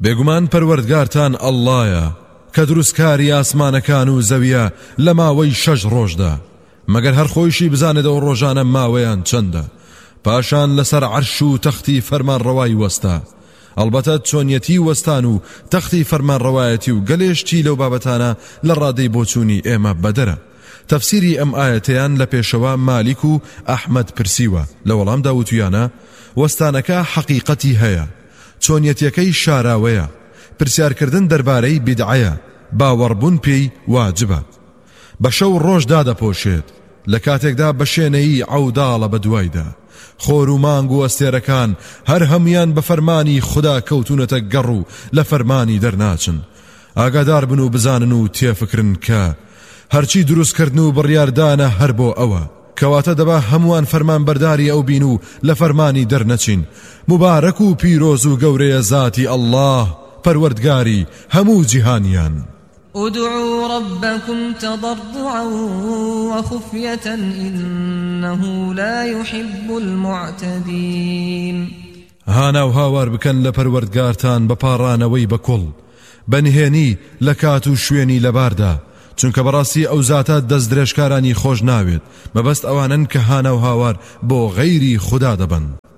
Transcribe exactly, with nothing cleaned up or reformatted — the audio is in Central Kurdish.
بێگومان پەروەردگارتان ئەڵڵایە کە دروستکاری ئاسمانەکان و زەویە لە ماوەی شەش ڕۆژدا، مەگەر هەر خۆیشی بزانێتەوە ڕۆژانە ماوەیان چەندە، پاشان لەسەر عەرش و تەختی فەرمانڕەوایی وەستا. ئەلبەتە چۆنیەتی وەستان و تەختی فەرمانڕەوایەتی و گەلێشتی لەو بابەتانە لە ڕادەی بۆچوونی ئێمە بەدەرە. تەفسیری ئەم ئاەتەیان لە پێشەوە مالیک و ئەحمەد پرسیوە، لە وەڵامدا وتویانە وەستانەکە حەقیقەتی هەیە، چۆنیەتیەکەی شاراوەیە، پرسیارکردن دەربارەی بیدعەیە، باوەڕبوون پێی واجبە. بە شەو ڕۆژدا دەپۆشێت، لە کاتێکدا بە شوێنەی عەوداڵە بە دوایدا. خۆر و مانگ و ئەستێرەکان هەر هەمویان بە فەرمانی خوددا کەوتونەتە گەڕ و لە فەرمانی دەرناچن. ئاگادار بن و بزانن و تێفکرن کە هەرچی دروستکردن و بڕیاردانە هەر بۆ ئەوە، کەواتە دەبا هەمووان فەرمان بەرداری ئەو بین و لە فەرمانی دەرنەچین. مبارەک و پیرۆز و گەورەیە ذاتی ئەڵڵاه، پەروەردگاری هەموو جیهانیان. ادعوا ربكم تضرعا وخفية إنه لا يحب المعتدين. هانا و هاوار بکەن لە پەروەردگارتان بە پاڕانەوەی بەکوڵ، بەنهێنی لە کات و شوێنی لەباردا، چونکە بەڕاستی ئەو زاتە دەست درێژکارانی خۆش ناوێت، مەبەست ئەوانن کە هانا و هاوار بۆ غەیری خوددا دەبن.